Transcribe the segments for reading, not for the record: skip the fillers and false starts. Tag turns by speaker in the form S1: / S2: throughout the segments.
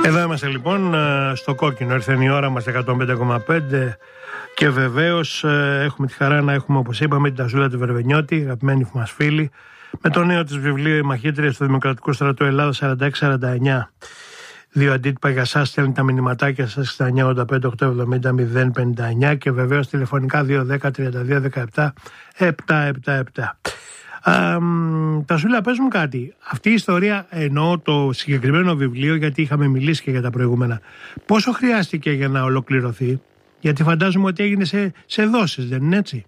S1: Εδώ είμαστε λοιπόν στο κόκκινο, ήρθε η ώρα μας 105,5 και βεβαίως έχουμε τη χαρά να έχουμε, όπως είπαμε, την Τασούλα του Βερβενιώτη, αγαπημένη μας φίλη, με το νέο της βιβλίο «Η μαχήτρια του Δημοκρατικού Στρατού Ελλάδα 46-49». Δύο αντίτυπα για σας, στέλνει τα μηνυματάκια σας 6985-870-059 και βεβαίως τηλεφωνικά 210-32-17-777. Τασούλα, πες μου κάτι. Αυτή η ιστορία, εννοώ το συγκεκριμένο βιβλίο, γιατί είχαμε μιλήσει και για τα προηγούμενα, πόσο χρειάστηκε για να ολοκληρωθεί? Γιατί φαντάζομαι ότι έγινε σε δόσεις, δεν είναι έτσι?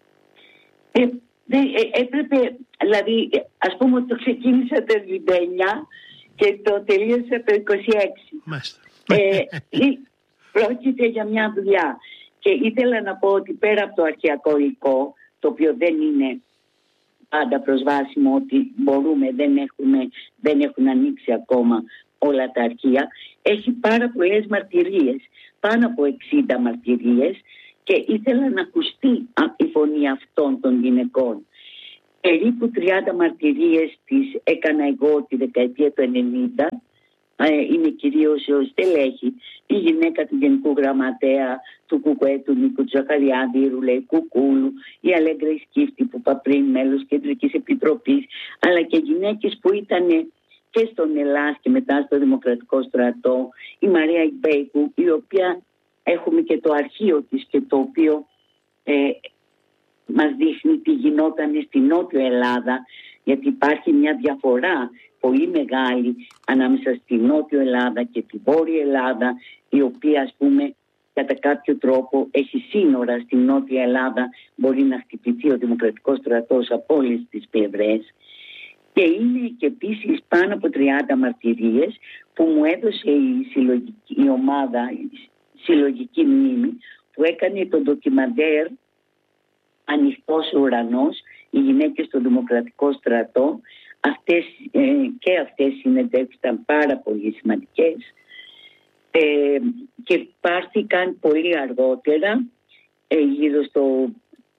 S2: Έπρεπε, δηλαδή, ας πούμε ότι το ξεκίνησα το 19 και το τελείωσα το 26.
S1: Μάλιστα.
S2: Πρόκειται για μια δουλειά και ήθελα να πω ότι πέρα από το αρχαιακό υλικό, το οποίο δεν είναι πάντα προσβάσιμο, ότι μπορούμε, δεν έχουν ανοίξει ακόμα όλα τα αρχεία, έχει πάρα πολλές μαρτυρίες, πάνω από 60 μαρτυρίες, και ήθελα να ακουστεί η φωνή αυτών των γυναικών. Περίπου 30 μαρτυρίες τις έκανα εγώ τη δεκαετία του 90. Είναι κυρίως στελέχη, η γυναίκα του Γενικού Γραμματέα του ΚΚΕ, του Νίκου Τζαχαριάδη, η Ρουλέη Κουκούλου, η Αλέγκρα Ισκίφτη που είπα πριν, μέλος Κεντρικής Επιτροπής, αλλά και γυναίκες που ήταν και στον Ελλάς και μετά στο Δημοκρατικό Στρατό, η Μαρία Ιμπέικου, η οποία έχουμε και το αρχείο της και το οποίο μας δείχνει τι γινόταν στη Νότιο Ελλάδα, γιατί υπάρχει μια διαφορά πολύ μεγάλη ανάμεσα στη Νότιο Ελλάδα και τη Βόρεια Ελλάδα, η οποία, ας πούμε, κατά κάποιο τρόπο έχει σύνορα. Στη Νότια Ελλάδα μπορεί να χτυπηθεί ο Δημοκρατικός Στρατός από όλες τις πλευρές, και είναι και επίσης πάνω από 30 μαρτυρίες που μου έδωσε η ομάδα, η συλλογική μνήμη, που έκανε το ντοκιμαντέρ «Ανοιχτός ουρανός», οι γυναίκες στο Δημοκρατικό Στρατό. Και αυτές οι συνεντεύξεις ήταν πάρα πολύ σημαντικές, και πάρθηκαν πολύ αργότερα, γύρω στο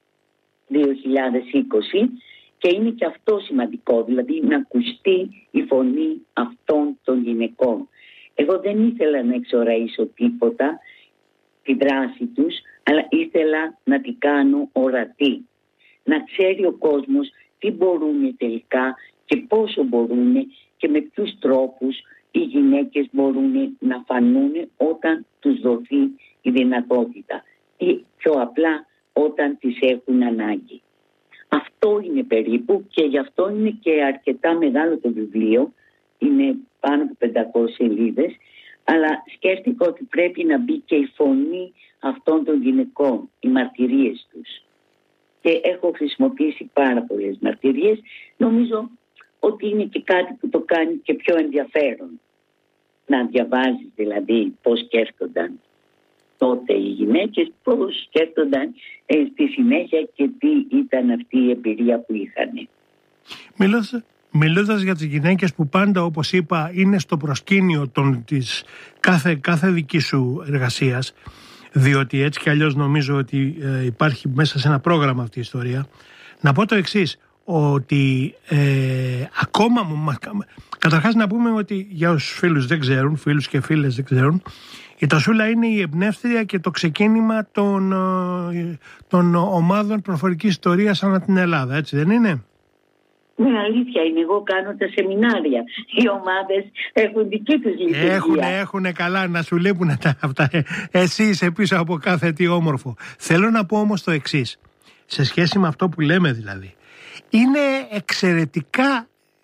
S2: 2020, και είναι και αυτό σημαντικό, δηλαδή να ακουστεί η φωνή αυτών των γυναικών. Εγώ δεν ήθελα να εξοραίσω τίποτα τη δράση τους, αλλά ήθελα να την κάνω ορατή, να ξέρει ο κόσμος τι μπορούν τελικά και πόσο μπορούν και με ποιους τρόπους οι γυναίκες μπορούν να φανούν όταν τους δοθεί η δυνατότητα, ή πιο απλά όταν τις έχουν ανάγκη. Αυτό είναι περίπου, και γι' αυτό είναι και αρκετά μεγάλο το βιβλίο, είναι πάνω από 500 σελίδες, αλλά σκέφτηκα ότι πρέπει να μπει και η φωνή αυτών των γυναικών, οι μαρτυρίες τους. Και έχω χρησιμοποιήσει πάρα πολλές μαρτυρίες. Νομίζω ότι είναι και κάτι που το κάνει και πιο ενδιαφέρον. Να διαβάζεις δηλαδή πώς σκέφτονταν τότε οι γυναίκες, πώς σκέφτονταν στη συνέχεια και τι ήταν αυτή η εμπειρία που είχαν.
S1: Μιλώντας για τις γυναίκες που πάντα, όπως είπα, είναι στο προσκήνιο της κάθε δική σου εργασίας, διότι έτσι κι αλλιώς νομίζω ότι υπάρχει μέσα σε ένα πρόγραμμα αυτή η ιστορία, να πω το εξής, ότι ακόμα καταρχάς να πούμε ότι για όσους φίλους δεν ξέρουν, φίλους και φίλες δεν ξέρουν, η Τασούλα είναι η εμπνεύστρια και το ξεκίνημα των ομάδων προφορικής ιστορίας ανά την Ελλάδα, έτσι δεν είναι?
S2: Ναι, αλήθεια είναι. Εγώ κάνω τα σεμινάρια. Οι ομάδες έχουν δική τους λειτουργία.
S1: Έχουν καλά, να σου λείπουν αυτά. Εσύ είσαι πίσω από κάθε τι όμορφο. Θέλω να πω όμως το εξής, σε σχέση με αυτό που λέμε δηλαδή. Είναι εξαιρετικά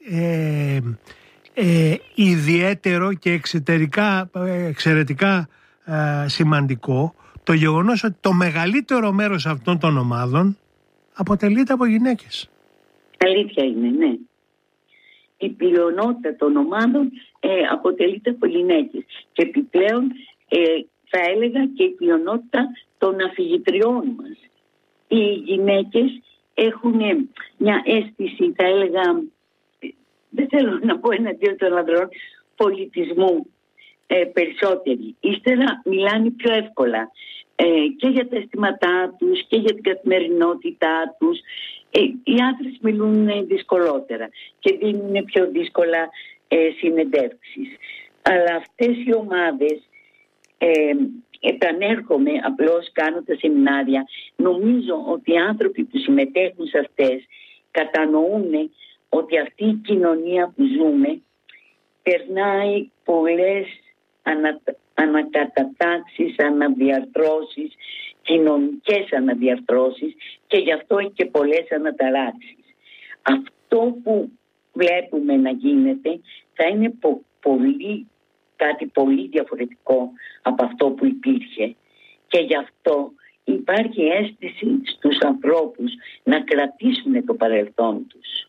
S1: ιδιαίτερο και εξαιρετικά σημαντικό το γεγονός ότι το μεγαλύτερο μέρος αυτών των ομάδων αποτελείται από γυναίκες.
S2: Αλήθεια είναι, ναι. Η πλειονότητα των ομάδων αποτελείται από γυναίκες. Και επιπλέον θα έλεγα και η πλειονότητα των αφηγητριών μας. Οι γυναίκες έχουν μια αίσθηση, θα έλεγα, δεν θέλω να πω εναντίον των ανδρών, πολιτισμού περισσότεροι. Ύστερα μιλάνε πιο εύκολα και για τα αισθήματά τους και για την καθημερινότητά τους. Οι άντρες μιλούν δυσκολότερα και δίνουν πιο δύσκολα συνεντεύξεις. Αλλά αυτές οι ομάδες, επανέρχομαι απλώς κάνω τα σεμινάρια, νομίζω ότι οι άνθρωποι που συμμετέχουν σε αυτές κατανοούν ότι αυτή η κοινωνία που ζούμε περνάει πολλές ανακατατάξεις, αναδιαρθρώσεις, κοινωνικές αναδιαρθρώσεις, και γι' αυτό έχει και πολλές αναταράξεις. Αυτό που βλέπουμε να γίνεται θα είναι κάτι πολύ διαφορετικό από αυτό που υπήρχε, και γι' αυτό υπάρχει αίσθηση στους ανθρώπους να κρατήσουν το παρελθόν τους,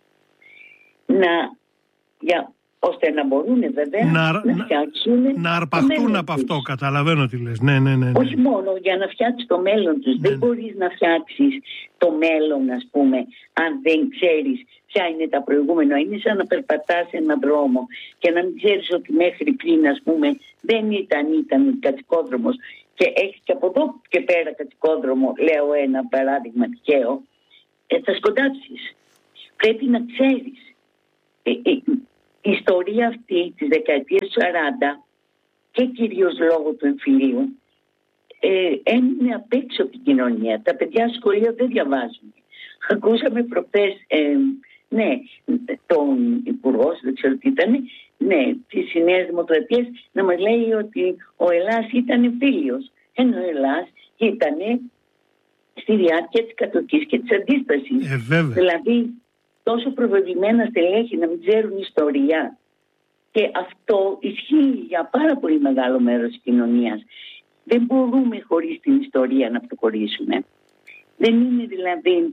S2: ώστε να μπορούν βέβαια να φτιάξουν,
S1: να αρπαχτούν από αυτό. Καταλαβαίνω τι λες. Ναι.
S2: Όχι μόνο για να φτιάξεις το μέλλον τους. Δεν μπορείς να φτιάξεις το μέλλον, ας πούμε, αν δεν ξέρεις ποια είναι τα προηγούμενα. Είναι σαν να περπατάς σε έναν δρόμο και να μην ξέρεις ότι μέχρι πριν, ας πούμε, δεν ήταν κατσικόδρομος και έχεις και από εδώ και πέρα κατσικόδρομο, λέω ένα παράδειγμα τυχαίο, θα σκοντάψεις. Πρέπει να ξέρεις. Η ιστορία αυτή της δεκαετίας 40 και κυρίως λόγω του εμφυλίου έμεινε απ' έξω από την κοινωνία. Τα παιδιά σχολεία δεν διαβάζουν. Ακούσαμε προχθές τον υπουργό, δεν ξέρω τι ήταν, της Νέας Δημοκρατίας, να μας λέει ότι ο Ελλάς ήταν εμφύλιος, ενώ ο Ελλάς ήταν στη διάρκεια της κατοχής και της αντίστασης. Δηλαδή τόσο προβεβλημένα στελέχη να μην ξέρουν ιστορία. Και αυτό ισχύει για πάρα πολύ μεγάλο μέρος της κοινωνίας. Δεν μπορούμε χωρίς την ιστορία να προχωρήσουμε. Δεν είναι δηλαδή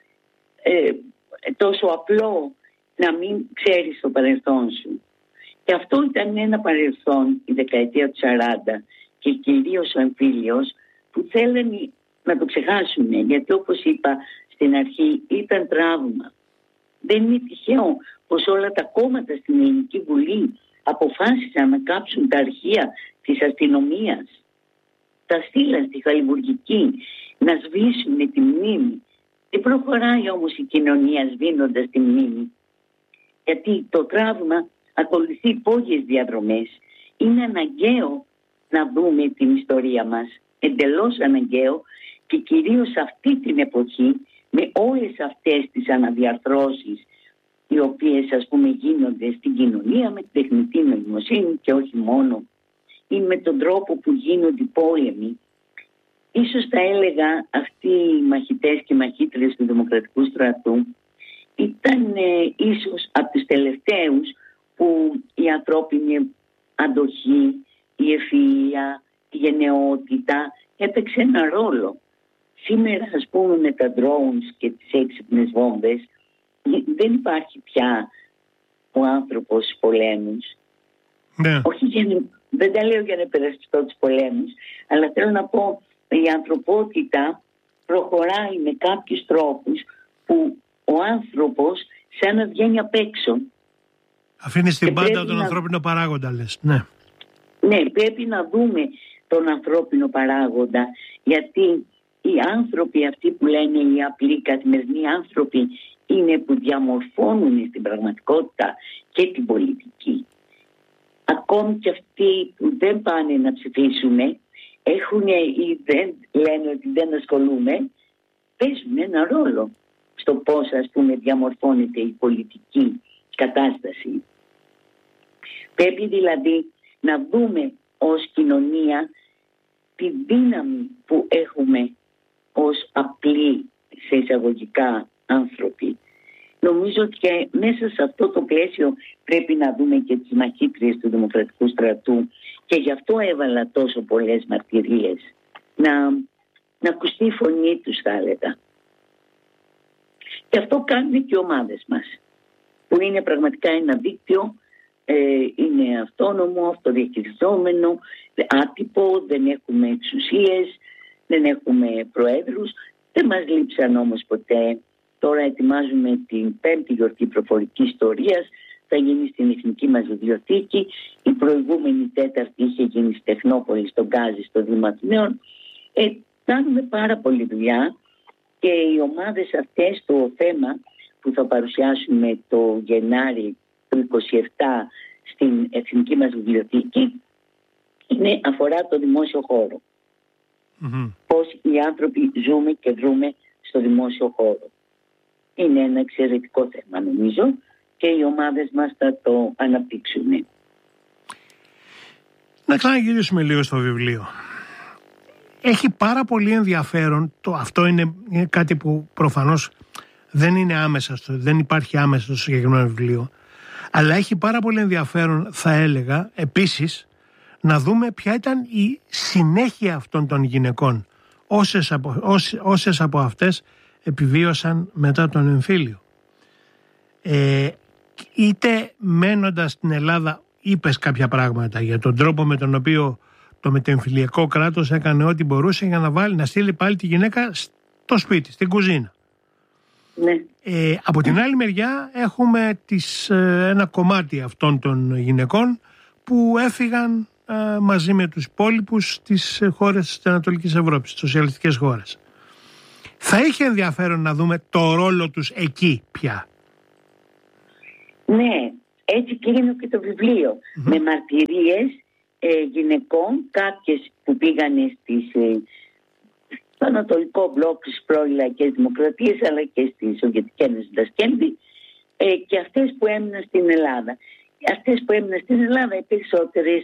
S2: τόσο απλό να μην ξέρεις το παρελθόν σου. Και αυτό ήταν ένα παρελθόν η δεκαετία του 40 και κυρίως ο εμφύλιος, που θέλουν να το ξεχάσουν, γιατί όπως είπα στην αρχή ήταν τραύμα. Δεν είναι τυχαίο πως όλα τα κόμματα στην Ελληνική Βουλή αποφάσισαν να κάψουν τα αρχεία της αστυνομίας, τα στείλαν στη Χαλιβουργική, να σβήσουν τη μνήμη. Δεν προχωράει όμως η κοινωνία σβήνοντας τη μνήμη, γιατί το τραύμα ακολουθεί υπόγειες διαδρομές. Είναι αναγκαίο να δούμε την ιστορία μας, εντελώς αναγκαίο, και κυρίως αυτή την εποχή, με όλες αυτές τις αναδιαρθρώσεις οι οποίες, ας πούμε, γίνονται στην κοινωνία με την τεχνητή νοημοσύνη και όχι μόνο, ή με τον τρόπο που γίνονται οι πόλεμοι. Ίσως θα έλεγα αυτοί οι μαχητές και μαχήτρες του Δημοκρατικού Στρατού ήταν ίσως από τους τελευταίους που η ανθρώπινη αντοχή, η ευφυΐα, η γενναιότητα έπαιξε ένα ρόλο. Σήμερα, ας πούμε, με τα drones και τις έξυπνες βόμβες δεν υπάρχει πια ο άνθρωπος στους πολέμους.
S1: Ναι.
S2: Δεν τα λέω για να υπερασπιστώ τους πολέμους, αλλά θέλω να πω η ανθρωπότητα προχωράει με κάποιους τρόπους που ο άνθρωπος σαν να βγαίνει απ' έξω.
S1: Αφήνει στην πάντα τον ανθρώπινο παράγοντα, λες.
S2: Ναι, πρέπει να δούμε τον ανθρώπινο παράγοντα, γιατί οι άνθρωποι αυτοί που λένε οι απλοί καθημερινοί άνθρωποι είναι που διαμορφώνουν στην πραγματικότητα και την πολιτική. Ακόμη και αυτοί που δεν πάνε να ψηφίσουν, έχουν ή δεν λένε ότι δεν ασχολούμαι, παίζουν ένα ρόλο στο πώς, ας πούμε, διαμορφώνεται η πολιτική κατάσταση. Πρέπει δηλαδή να δούμε ως κοινωνία τη δύναμη που έχουμε ως απλοί, σε εισαγωγικά, άνθρωποι. Νομίζω ότι και μέσα σε αυτό το πλαίσιο πρέπει να δούμε και τις μαχήτριες του Δημοκρατικού Στρατού, και γι' αυτό έβαλα τόσο πολλές μαρτυρίες, να ακουστεί η φωνή τους, θα έλεγα. Και αυτό κάνουν και οι ομάδες μας, που είναι πραγματικά ένα δίκτυο, είναι αυτόνομο, αυτοδιαχειριζόμενο, άτυπο, δεν έχουμε εξουσίες, δεν έχουμε προέδρους, δεν μας λείψαν όμως ποτέ. Τώρα ετοιμάζουμε την 5η γιορτή προφορικής ιστορίας, θα γίνει στην Εθνική μας Βιβλιοθήκη. Η προηγούμενη 4η είχε γίνει στη Τεχνόπολη, στον Γκάζι, στο Δήμα του Νέων. Κάνουμε πάρα πολλή δουλειά, και οι ομάδες αυτές, το θέμα που θα παρουσιάσουμε το Γενάρη του 27 στην εθνική μας βιβλιοθήκη αφορά το δημόσιο χώρο. Πώς οι άνθρωποι ζούμε και δρούμε στο δημόσιο χώρο. Είναι ένα εξαιρετικό θέμα, νομίζω, και οι ομάδες μας θα το αναπτύξουν.
S1: Να ξαναγυρίσουμε λίγο στο βιβλίο. Έχει πάρα πολύ ενδιαφέρον, αυτό είναι κάτι που προφανώς δεν είναι άμεσα δεν υπάρχει άμεσα στο συγκεκριμένο βιβλίο, αλλά έχει πάρα πολύ ενδιαφέρον, θα έλεγα, επίσης, να δούμε ποια ήταν η συνέχεια αυτών των γυναικών, όσες από αυτές επιβίωσαν μετά τον εμφύλιο. Είτε μένοντας στην Ελλάδα, είπες κάποια πράγματα για τον τρόπο με τον οποίο το μετεμφυλιακό κράτος έκανε ό,τι μπορούσε για να στείλει πάλι τη γυναίκα στο σπίτι, στην κουζίνα.
S2: Ναι.
S1: Από την άλλη μεριά έχουμε ένα κομμάτι αυτών των γυναικών που έφυγαν μαζί με τους υπόλοιπους στις χώρες της Ανατολικής Ευρώπης, στις σοσιαλιστικές χώρες. Θα είχε ενδιαφέρον να δούμε το ρόλο τους εκεί πια.
S2: Ναι, έτσι κλείνω και το βιβλίο. Με μαρτυρίες γυναικών, κάποιες που πήγανε στο Ανατολικό Μπλοκ, στις πρώην λαϊκές δημοκρατίες, αλλά και στη Σοβιετική Ένωση Τασκέντη, και αυτές που έμειναν στην Ελλάδα. Αυτές που έμειναν στην Ελλάδα, οι περισσότερες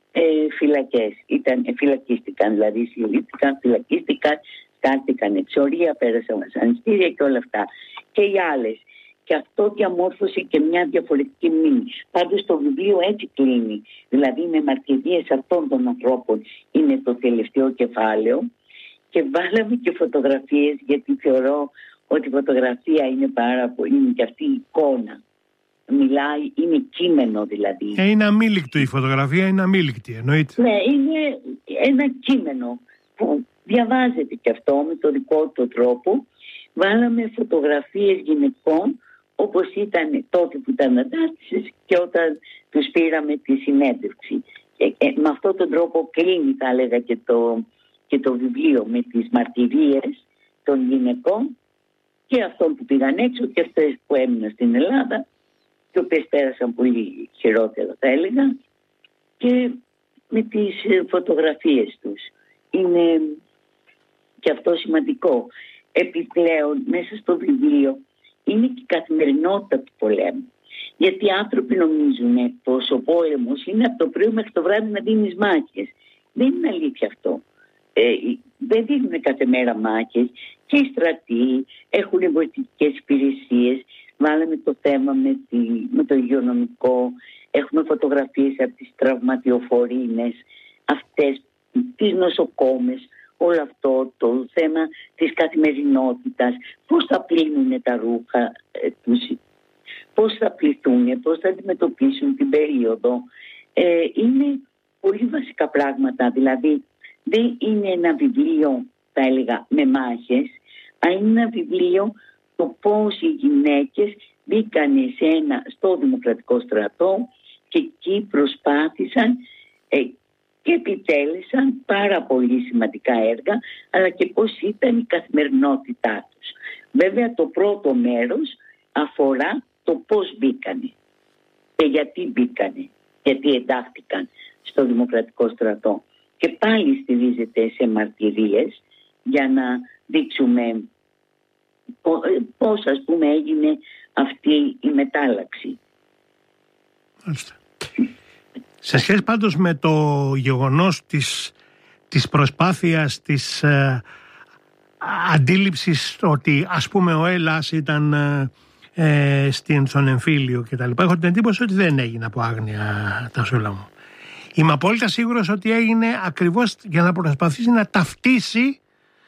S2: φυλακές φυλακίστηκαν, δηλαδή συλλήφθηκαν, φυλακίστηκαν, στάλθηκαν εξορία, πέρασαν βασανιστήρια και όλα αυτά. Και οι άλλες. Και αυτό διαμόρφωσε και μια διαφορετική μνήμη. Πάντως το βιβλίο έτσι κλείνει. Δηλαδή με μαρτυρίες αυτών των ανθρώπων είναι το τελευταίο κεφάλαιο. Και βάλαμε και φωτογραφίες, γιατί θεωρώ ότι η φωτογραφία είναι είναι και αυτή η εικόνα. Μιλάει, είναι κείμενο δηλαδή.
S1: Είναι αμήλικτο, η φωτογραφία είναι αμήλικτη, εννοείται.
S2: Ναι, είναι ένα κείμενο που διαβάζεται και αυτό με το δικό του τρόπο. Βάλαμε φωτογραφίες γυναικών όπως ήταν τότε που ήταν αντάστασης και όταν τους πήραμε τη συνέντευξη. Με αυτόν τον τρόπο κλείνει, θα έλεγα, και το βιβλίο, με τις μαρτυρίες των γυναικών και αυτών που πήγαν έξω και αυτές που έμειναν στην Ελλάδα, οι οποίες πέρασαν πολύ χειρότερα, θα έλεγα, και με τις φωτογραφίες τους. Είναι και αυτό σημαντικό. Επιπλέον, μέσα στο βιβλίο είναι και η καθημερινότητα του πολέμου. Γιατί οι άνθρωποι νομίζουν πως ο πόλεμος είναι από το πρωί μέχρι το βράδυ να δίνεις μάχες. Δεν είναι αλήθεια αυτό. Δεν δίνουν κάθε μέρα μάχες. Και οι στρατοί έχουν βοηθητικές υπηρεσίες. Βάλαμε το θέμα με το υγειονομικό. Έχουμε φωτογραφίες από τις τραυματιοφορίνες, αυτές τις νοσοκόμες. Όλο αυτό το θέμα της καθημερινότητας, πώς θα πλύνουν τα ρούχα τους, πώς θα πληθούν, πώς θα αντιμετωπίσουν την περίοδο. Είναι πολύ βασικά πράγματα, δηλαδή δεν είναι ένα βιβλίο, θα έλεγα, με μάχες, αλλά είναι ένα βιβλίο το πώς οι γυναίκες μπήκαν στο δημοκρατικό στρατό και εκεί προσπάθησαν και επιτέλεσαν πάρα πολύ σημαντικά έργα, αλλά και πώς ήταν η καθημερινότητά τους. Βέβαια το πρώτο μέρος αφορά το πώς μπήκανε και γιατί μπήκανε, γιατί εντάχθηκαν στο δημοκρατικό στρατό. Και πάλι στηρίζεται σε μαρτυρίες για να δείξουμε πώς, ας πούμε, έγινε αυτή η μετάλλαξη.
S1: Μάλιστα. Σε σχέση πάντως με το γεγονός της προσπάθειας της αντίληψης ότι, ας πούμε, ο Έλλας ήταν στον εμφύλιο και τα λοιπά, έχω την εντύπωση ότι δεν έγινε από άγνοια, τα σούλα μου. Είμαι απόλυτα σίγουρος ότι έγινε ακριβώς για να προσπαθήσει να ταυτίσει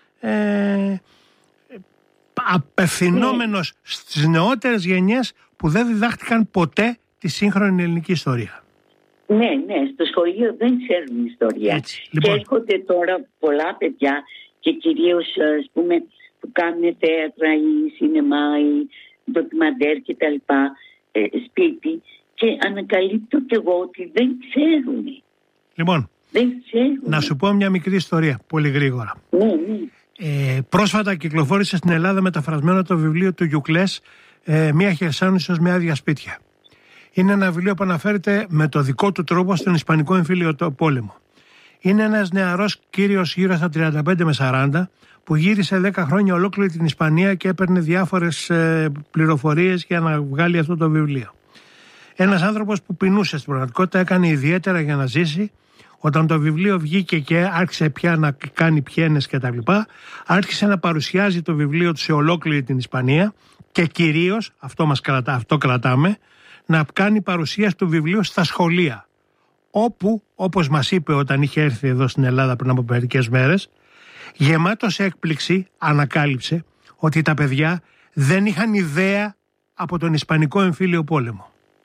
S1: απευθυνόμενος στις νεότερες γενιές που δεν διδάχτηκαν ποτέ τη σύγχρονη ελληνική ιστορία.
S2: Ναι, στο σχολείο δεν ξέρουν ιστορία. Έτσι, λοιπόν. Και έρχονται τώρα πολλά παιδιά και κυρίως, ας πούμε, που κάνουν θέατρα ή σινεμά ή ντοκιμαντέρ και τα λοιπά, σπίτι, και ανακαλύπτω κι εγώ ότι δεν ξέρουν.
S1: Λοιπόν, να σου πω μια μικρή ιστορία, πολύ γρήγορα.
S2: Ναι.
S1: Πρόσφατα κυκλοφόρησε στην Ελλάδα μεταφρασμένο το βιβλίο του Γιουκλές, «Μια Χερσόνησος με άδεια σπίτια». Είναι ένα βιβλίο που αναφέρεται με το δικό του τρόπο στον Ισπανικό εμφύλιο πόλεμο. Είναι ένας νεαρός κύριος γύρω στα 35 με 40 που γύρισε 10 χρόνια ολόκληρη την Ισπανία και έπαιρνε διάφορες πληροφορίες για να βγάλει αυτό το βιβλίο. Ένας άνθρωπος που πεινούσε στην πραγματικότητα, έκανε ιδιαίτερα για να ζήσει. Όταν το βιβλίο βγήκε και άρχισε πια να κάνει πιένες και τα λοιπά, άρχισε να παρουσιάζει το βιβλίο του σε ολόκληρη την Ισπανία και κυρίως, αυτό κρατάμε, να κάνει παρουσίαση του βιβλίου στα σχολεία. Όπου, όπως μας είπε όταν είχε έρθει εδώ στην Ελλάδα πριν από μερικές μέρες, γεμάτος σε έκπληξη ανακάλυψε ότι τα παιδιά δεν είχαν ιδέα από τον Ισπανικό εμφύλιο πόλεμο.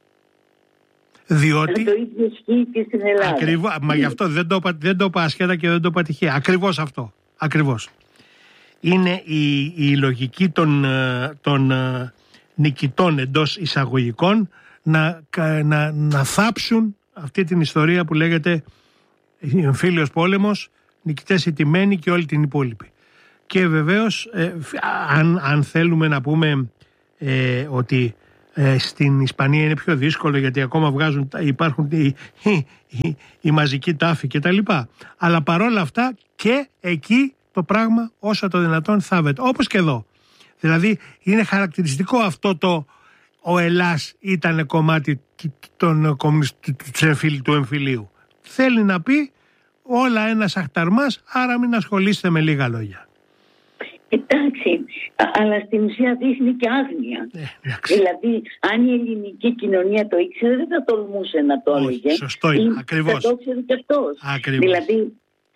S1: Διότι.
S2: Το ίδιο ισχύει και στην Ελλάδα.
S1: Ακριβώς, μα γι' αυτό δεν το είπα ασχέτα και δεν το είπα τυχαία. Ακριβώς αυτό. Ακριβώς. Είναι η λογική των νικητών εντός εισαγωγικών να θάψουν αυτή την ιστορία που λέγεται εμφύλιος πόλεμος, νικητές ηττημένοι και όλη την υπόλοιπη. Και βεβαίως αν θέλουμε να πούμε ότι στην Ισπανία είναι πιο δύσκολο γιατί ακόμα υπάρχουν οι μαζικοί τάφοι και τα λοιπά. Αλλά παρόλα αυτά και εκεί το πράγμα όσο το δυνατόν θάβεται. Όπως και εδώ. Δηλαδή είναι χαρακτηριστικό αυτό ο Ελλάς ήταν κομμάτι του εμφυλίου. Θέλει να πει όλα ένας αχταρμάς, άρα μην ασχολείστε με λίγα λόγια.
S2: Εντάξει, αλλά στην ουσία δείχνει και άγνοια. Δηλαδή, αν η ελληνική κοινωνία το ήξερε, δεν θα τολμούσε να το έλεγε.
S1: Σωστό είναι, ακριβώς.
S2: Θα το ήξερε και αυτός. Δηλαδή,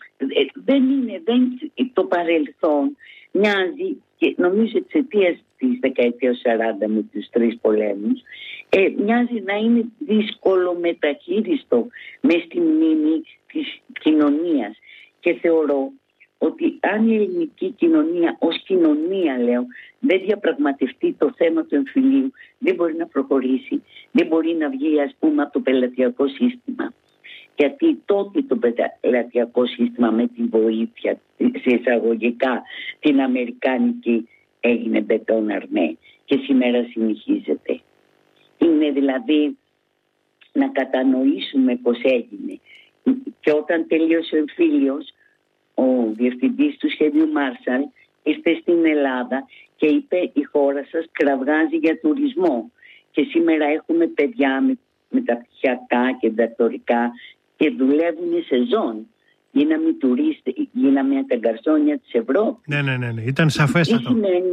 S2: το παρελθόν μοιάζει, και νομίζω εξαιτίας της δεκαετίας 40 με τους 3 πολέμους, μοιάζει να είναι δύσκολο μεταχείριστο μες στη μνήμη της κοινωνίας. Και θεωρώ ότι αν η ελληνική κοινωνία, ως κοινωνία λέω, δεν διαπραγματευτεί το θέμα του εμφυλίου, δεν μπορεί να προχωρήσει, δεν μπορεί να βγει ας πούμε από το πελατειακό σύστημα. Γιατί τότε το πελατειακό σύστημα με την βοήθεια, σε εισαγωγικά την αμερικάνικη, έγινε μπετόν αρμέ και σήμερα συνεχίζεται. Είναι δηλαδή να κατανοήσουμε πώς έγινε. Και όταν τελείωσε ο εμφύλιος, ο διευθυντής του σχεδίου Μάρσαλ ήρθε στην Ελλάδα και είπε η χώρα σας κραυγάζει για τουρισμό. Και σήμερα έχουμε παιδιά μεταπτυχιακά και διδακτορικά και δουλεύουν σεζόν. Γίναμε τουρίστες, γίναμε τα γκαρσόνια της Ευρώπης.
S1: Ναι, ήταν σαφέστατο.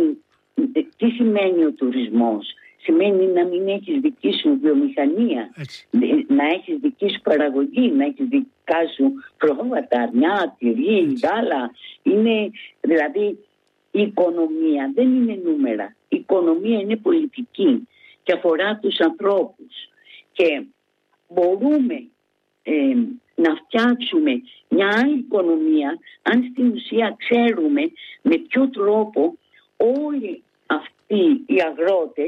S2: Τι σημαίνει ο τουρισμός? Σημαίνει να μην έχεις δική σου βιομηχανία, να έχεις δική σου παραγωγή, να έχεις δικά σου πρόβατα, αρνιά, τυρί, γάλα. Είναι, δηλαδή, η οικονομία δεν είναι νούμερα. Η οικονομία είναι πολιτική και αφορά τους ανθρώπους. Και μπορούμε να φτιάξουμε μια άλλη οικονομία αν στην ουσία ξέρουμε με ποιο τρόπο όλοι αυτοί οι αγρότες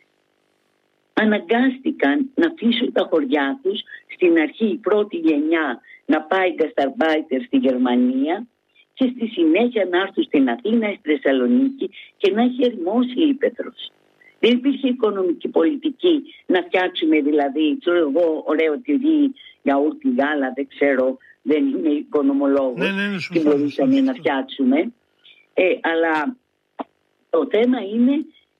S2: αναγκάστηκαν να αφήσουν τα χωριά τους, στην αρχή η πρώτη γενιά να πάει γκασταρμπάιτερ στη Γερμανία και στη συνέχεια να έρθουν στην Αθήνα, στη Θεσσαλονίκη και να έχει ερημώσει η ύπαιθρος. Δεν υπήρχε οικονομική πολιτική να φτιάξουμε δηλαδή, ξέρω εγώ, ωραίο τυρί, γιαούρτι, γάλα, δεν ξέρω, δεν είμαι οικονομολόγος και μπορούσαμε να φτιάξουμε. Αλλά το θέμα είναι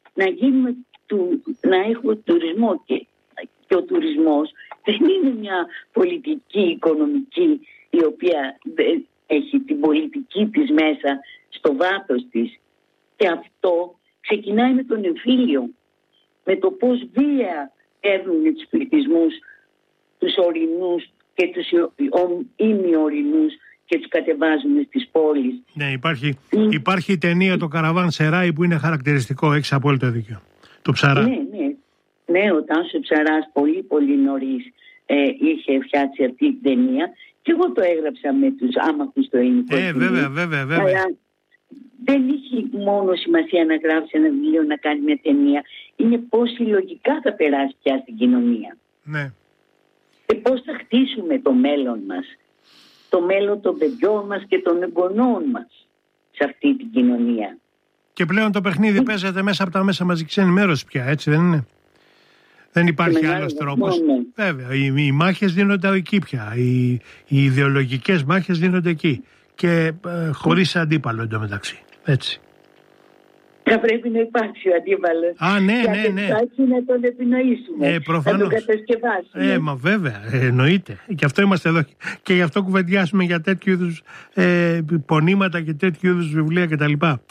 S2: να έχουμε τουρισμό και ο τουρισμός δεν είναι μια πολιτική οικονομική η οποία έχει την πολιτική της μέσα στο βάθος της, και αυτό ξεκινάει με τον εμφύλιο, με το πώς βία παίρνουν τους πληθυσμούς, τους ορεινούς και τους ημιορεινούς και τους κατεβάζουν στις πόλεις.
S1: Ναι, υπάρχει η ταινία το Καραβάν Σεράι που είναι χαρακτηριστικό, έχεις απόλυτο δίκιο. Το Ψαρά.
S2: Ναι, ο Τάσος Ψαράς πολύ πολύ νωρίς είχε φτιάξει αυτή την ταινία και εγώ το έγραψα με τους άμαχους στο ελληνικό.
S1: Βέβαια.
S2: Αλλά δεν είχε μόνο σημασία να γράψει ένα βιβλίο, να κάνει μια ταινία. Είναι πώς συλλογικά θα περάσει πια στην κοινωνία.
S1: Ναι.
S2: Και πώς θα χτίσουμε το μέλλον μας, το μέλλον των παιδιών μας και των εγγονών μας σε αυτή την κοινωνία.
S1: Και πλέον το παιχνίδι παίζεται μέσα από τα μέσα μαζικής ενημέρωσης πια, έτσι δεν είναι? Δεν υπάρχει άλλος τρόπος. Βέβαια, οι μάχες δίνονται εκεί πια. Οι ιδεολογικές μάχες δίνονται εκεί. Και χωρίς αντίπαλο εντωμεταξύ. Έτσι.
S2: Θα πρέπει να υπάρξει ο αντίπαλος.
S1: Ναι.
S2: Να τον επινοήσουμε.
S1: Προφανώς.
S2: Να τον κατασκευάσουμε.
S1: Μα βέβαια, εννοείται. Και αυτό είμαστε εδώ. Και γι' αυτό κουβεντιάσουμε για τέτοιου είδους πονήματα και τέτοιου είδους βιβλία κτλ.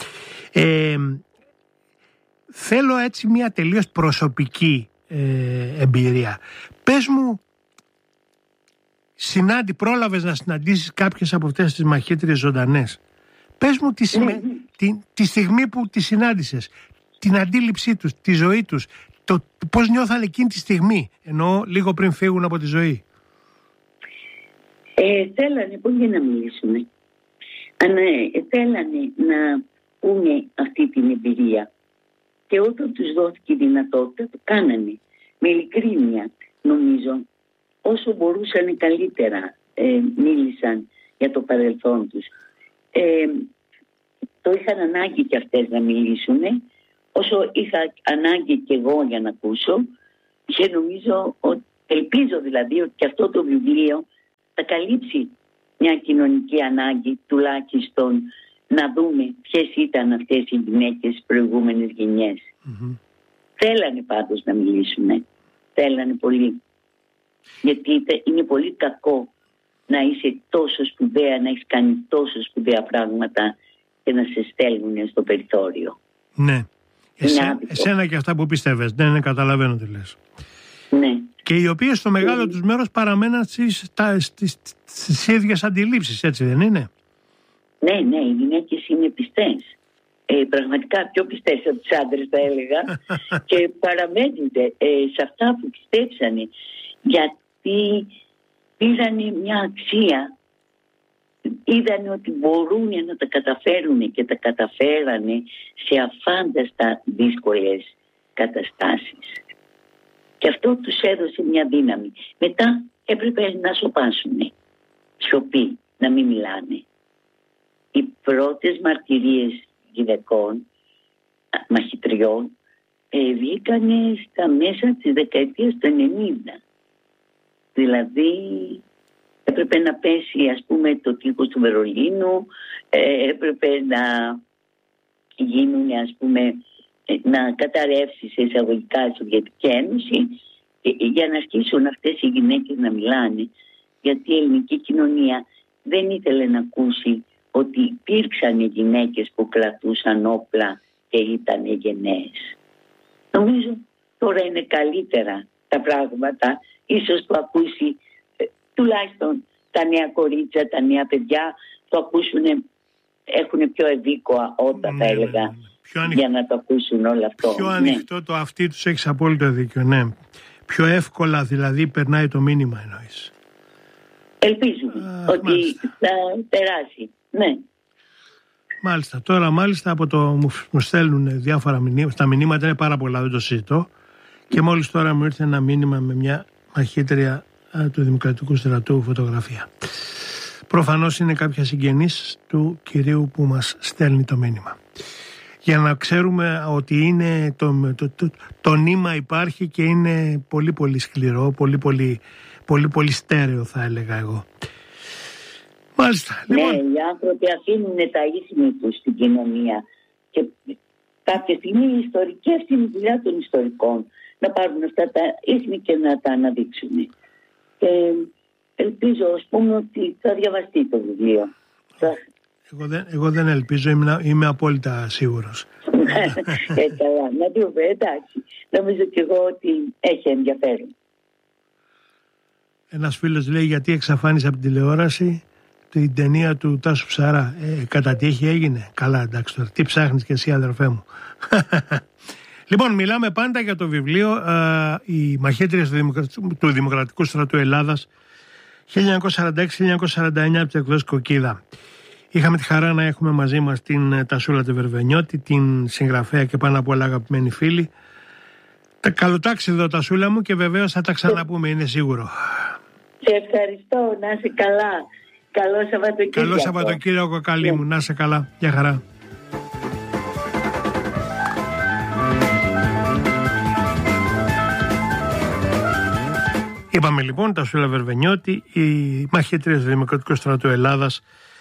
S1: Θέλω έτσι μια τελείως προσωπική εμπειρία. Πες μου, πρόλαβες να συναντήσεις κάποιες από αυτές τις μαχήτριες ζωντανές? Πες μου τη στιγμή που τις συνάντησες, την αντίληψή τους, τη ζωή τους, πώς νιώθανε εκείνη τη στιγμή, εννοώ λίγο πριν φύγουν από τη ζωή.
S2: Θέλανε πολύ να μιλήσουν. Θέλανε να πούνε αυτή την εμπειρία. Και όταν τους δόθηκε η δυνατότητα, το κάνανε. Με ειλικρίνεια, νομίζω. Όσο μπορούσαν καλύτερα μίλησαν για το παρελθόν τους. Το είχαν ανάγκη και αυτές να μιλήσουν, όσο είχα ανάγκη και εγώ για να ακούσω, και νομίζω, ελπίζω δηλαδή ότι και αυτό το βιβλίο θα καλύψει μια κοινωνική ανάγκη, τουλάχιστον να δούμε ποιες ήταν αυτές οι γυναίκες στις προηγούμενες γενιές. Θέλανε πάντως να μιλήσουν, θέλανε πολύ. Γιατί είναι πολύ κακό να είσαι τόσο σπουδαία, να έχεις κάνει τόσο σπουδαία πράγματα και να σε στέλνουν στο περιθώριο.
S1: Ναι. Εσένα και αυτά που πιστεύεις. Ναι, καταλαβαίνω τι λες.
S2: Ναι.
S1: Και οι οποίες στο μεγάλο τους μέρος παραμέναν στις ίδιες αντιλήψεις, έτσι δεν είναι?
S2: Ναι, οι γυναίκες είναι πιστές. Πραγματικά πιο πιστές από τους άντρες θα έλεγα. Και παραμένουν σε αυτά που πιστέψανε. Γιατί πήρανε μια αξία, είδανε ότι μπορούν να τα καταφέρουν και τα καταφέρανε σε αφάνταστα δύσκολες καταστάσεις. Και αυτό τους έδωσε μια δύναμη. Μετά έπρεπε να σωπάσουν, σιωπή, να μην μιλάνε. Οι πρώτες μαρτυρίες γυναικών, μαχητριών, βγήκανε στα μέσα της δεκαετίας του 90. Δηλαδή έπρεπε να πέσει, ας πούμε, το τείχος του Βερολίνου, έπρεπε να γίνουν, ας πούμε, να καταρρεύσει σε εισαγωγικά η Σοβιετική Ένωση για να αρχίσουν αυτές οι γυναίκες να μιλάνε, γιατί η ελληνική κοινωνία δεν ήθελε να ακούσει ότι υπήρξαν οι γυναίκες που κρατούσαν όπλα και ήταν γενναίες. Νομίζω τώρα είναι καλύτερα τα πράγματα. Ίσως το ακούσει τουλάχιστον τα νέα κορίτσια, τα νέα παιδιά, το ακούσουν, έχουν πιο ευήκοα όταν θα έλεγα, για να το ακούσουν όλο αυτό.
S1: Πιο ανοιχτό το αυτί τους, έχεις απόλυτο δίκιο, ναι. Πιο εύκολα δηλαδή περνάει το μήνυμα, εννοείς.
S2: Ελπίζουμε ότι θα περάσει, ναι.
S1: Μάλιστα, τώρα από μου στέλνουν διάφορα μηνύματα, τα μηνύματα είναι πάρα πολλά, δεν το συζητώ, και μόλις τώρα μου ήρθε ένα μήνυμα με μια μαχήτρια του Δημοκρατικού Στρατού φωτογραφία. Προφανώς είναι κάποια συγγενής του κυρίου που μας στέλνει το μήνυμα. Για να ξέρουμε ότι είναι το νήμα υπάρχει και είναι πολύ πολύ σκληρό, πολύ πολύ στέρεο θα έλεγα εγώ. Μάλιστα. Λοιπόν.
S2: Ναι, οι άνθρωποι αφήνουν τα ίχνη τους στην κοινωνία και κάποια στιγμή η ιστορική, αυτή είναι η δουλειά των ιστορικών, να πάρουν αυτά τα ίχνη και να τα αναδείξουν. Και ελπίζω, ας πούμε, ότι θα διαβαστεί το βιβλίο.
S1: Εγώ δεν ελπίζω, είμαι απόλυτα σίγουρος.
S2: Καλά, να δούμε, εντάξει. Νομίζω και εγώ ότι έχει ενδιαφέρον.
S1: Ένας φίλος λέει, γιατί εξαφάνισε από την τηλεόραση την ταινία του Τάσου Ψαρά. Κατά τύχη έγινε? Καλά, εντάξει τώρα. Τι ψάχνεις και εσύ, αδερφέ μου? Λοιπόν, μιλάμε πάντα για το βιβλίο «Οι μαχήτριες του Δημοκρατικού Στρατού Ελλάδας 1946-1949» από την εκδόση Κοκκίδα. Είχαμε τη χαρά να έχουμε μαζί μας την Τασούλα Τεβερβενιώτη, την συγγραφέα και πάνω απ' όλα αγαπημένη φίλη. Καλοτάξιδο, Τασούλα μου, και βεβαίως θα τα ξαναπούμε, είναι σίγουρο.
S2: Σε ευχαριστώ, να είσαι καλά. Καλό Σαββατοκύριακο.
S1: Καλό Σαββατοκύριακο, καλή μου, να είσαι καλά. Γεια χαρά. Είπαμε λοιπόν τα Σούλα Βερβενιώτη, η μαχήτρια του Δημοκρατικού Στρατού Ελλάδας,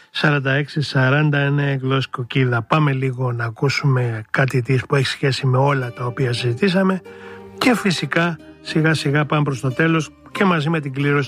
S1: 46-49 γλώσσες Κοκκίδα. Πάμε λίγο να ακούσουμε κάτι της που έχει σχέση με όλα τα οποία συζητήσαμε και φυσικά σιγά σιγά πάμε προς το τέλος και μαζί με την κλήρωση